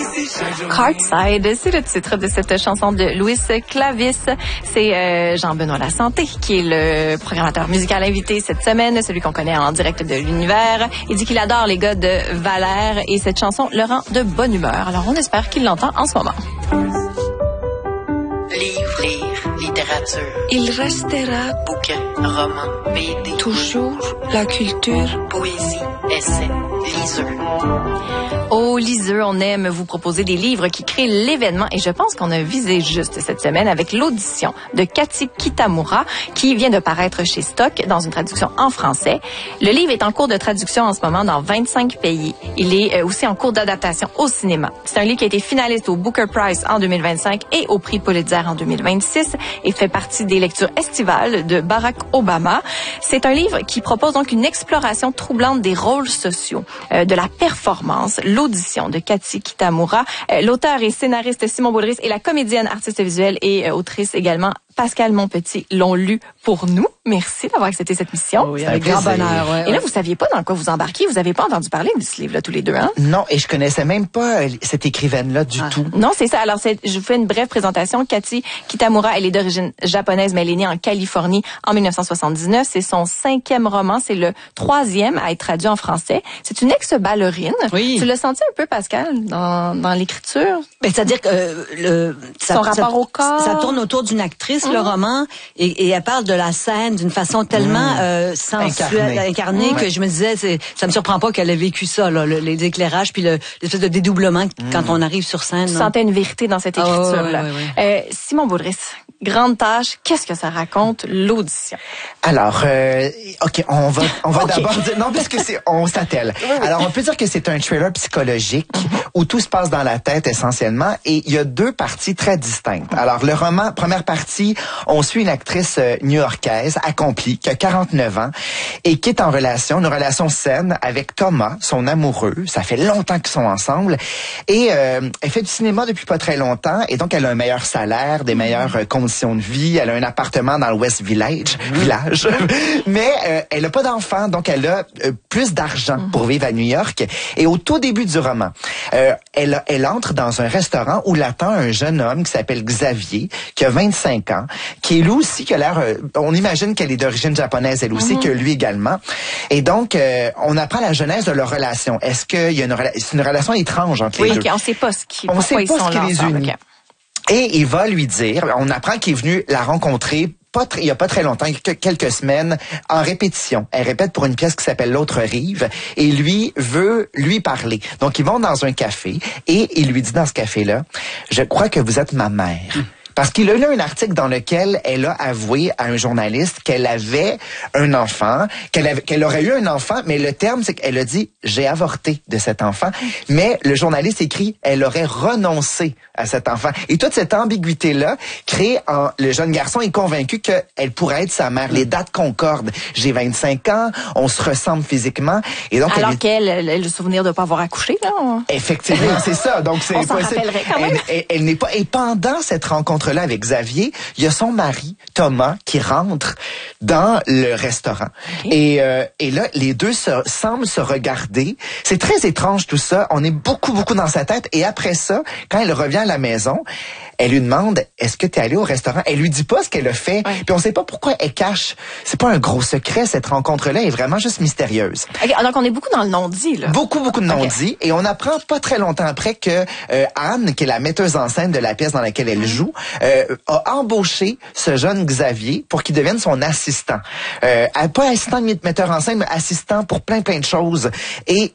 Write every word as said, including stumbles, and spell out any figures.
Cardside, c'est le titre de cette chanson de Louis Clavis. C'est euh, Jean-Benoît Lasanté qui est le programmateur musical invité cette semaine, celui qu'on connaît en direct de l'univers. Il dit qu'il adore les gars de Valère et cette chanson le rend de bonne humeur. Alors on espère qu'il l'entend en ce moment. Livre, lire, littérature. Il restera Bouquin, roman, B D. toujours la culture. Poésie, essai, liseux. Au Liseux, on aime vous proposer des livres qui créent l'événement et je pense qu'on a visé juste cette semaine avec l'audition de Cathy Kitamura qui vient de paraître chez Stock dans une traduction en français. Le livre est en cours de traduction en ce moment dans vingt-cinq pays. Il est aussi en cours d'adaptation au cinéma. C'est un livre qui a été finaliste au Booker Prize en deux mille vingt-cinq et au prix Pulitzer en deux mille vingt-six et fait partie des lectures estivales de Barack Obama. C'est un livre qui propose donc une exploration troublante des rôles sociaux, euh, de la performance, l'audition de Cathy Kitamura. Euh, l'auteur et scénariste Simon Boulris et la comédienne, artiste visuelle et euh, autrice également Pascal Monpetit l'ont lu pour nous. Merci d'avoir accepté cette mission. Oh oui, avec grand bonheur. Ouais, et là, ouais. Vous saviez pas dans quoi vous embarquiez. Vous n'avez pas entendu parler de ce livre-là tous les deux, hein? Non, et je connaissais même pas euh, cette écrivaine-là du ah. tout. Non, c'est ça. Alors, c'est, je vous fais une brève présentation. Cathy Kitamura, elle est d'origine japonaise, mais elle est née en Californie en dix-neuf cent soixante-dix-neuf. C'est son cinquième roman. C'est le troisième à être traduit en français. C'est une ex-ballerine. Oui. Tu l'as senti un peu, Pascal, dans, dans l'écriture? Ben, c'est-à-dire que euh, le, ça, son rapport ça, au corps. Ça tourne autour d'une actrice, mmh. le roman, et, et elle parle de la scène d'une façon tellement mmh. euh, sensuelle, incarnée, incarnée mmh. que je me disais, c'est, ça me surprend pas qu'elle ait vécu ça, là, le, les éclairages, puis le, l'espèce de dédoublement mmh. quand on arrive sur scène. Tu sentais une vérité dans cette écriture-là. Oh, oui, oui, oui. Euh, Simon Boulris, grande tâche, qu'est-ce que ça raconte, l'audition? Alors, euh, OK, on va, on va okay. d'abord dire, non, parce que c'est, on s'attelle. Oui, oui. Alors, on peut dire que c'est un thriller psychologique mm-hmm. où tout se passe dans la tête essentiellement et il y a deux parties très distinctes. Alors, le roman, première partie, on suit une actrice euh, new-yorkaise accomplie qui a quarante-neuf ans et qui est en relation, une relation saine avec Thomas, son amoureux. Ça fait longtemps qu'ils sont ensemble et euh, elle fait du cinéma depuis pas très longtemps et donc elle a un meilleur salaire, des meilleures euh, conditions de vie. Elle a un appartement dans le West Village, mmh. village. mais euh, elle a pas d'enfant, donc elle a euh, plus d'argent mmh. pour vivre à New York. Et au tout début du roman, euh, elle, elle entre dans un restaurant où l'attend un jeune homme qui s'appelle Xavier, qui a vingt-cinq ans, qui est lui aussi, qui a l'air, euh, on imagine qu'elle est d'origine japonaise elle aussi, mmh. que lui également. Et donc, euh, on apprend la genèse de leur relation. Est-ce qu'il y a une, rela- c'est une relation étrange entre oui, les okay, deux? On sait pas ce qui, on sait pas ils ce qui les unit. Okay. Et il va lui dire, on apprend qu'il est venu la rencontrer pas tr- il y a pas très longtemps, quelques semaines, en répétition. Elle répète pour une pièce qui s'appelle L'autre rive et lui veut lui parler. Donc ils vont dans un café et il lui dit dans ce café-là, je crois que vous êtes ma mère. Mmh. Parce qu'il a lu un article dans lequel elle a avoué à un journaliste qu'elle avait un enfant, qu'elle, avait, qu'elle aurait eu un enfant, mais le terme, c'est qu'elle a dit « j'ai avorté de cet enfant ». Mais le journaliste écrit « elle aurait renoncé à cet enfant ». Et toute cette ambiguïté-là crée en... Le jeune garçon est convaincu qu'elle pourrait être sa mère. Les dates concordent. J'ai vingt-cinq ans, on se ressemble physiquement. Et donc, Alors elle... qu'elle elle a le souvenir de ne pas avoir accouché, là. Effectivement, c'est ça. Donc, c'est on s'en rappellerait quand même. Elle, elle, elle n'est pas... Et pendant cette rencontre là avec Xavier, il y a son mari, Thomas, qui rentre dans le restaurant. Okay. Et, euh, et là, les deux se, semblent se regarder. C'est très étrange tout ça. On est beaucoup, beaucoup dans sa tête. Et après ça, quand elle revient à la maison, elle lui demande, est-ce que tu es allé au restaurant? Elle lui dit pas ce qu'elle a fait. Ouais. Puis on sait pas pourquoi elle cache. C'est pas un gros secret, cette rencontre-là est vraiment juste mystérieuse. Okay, donc on est beaucoup dans le non-dit, là. Beaucoup, beaucoup de non-dit. Okay. Et on apprend pas très longtemps après que euh, Anne, qui est la metteuse en scène de la pièce dans laquelle elle joue, euh, a embauché ce jeune Xavier pour qu'il devienne son assistant. Euh, pas assistant de metteur en scène, mais assistant pour plein, plein de choses. Et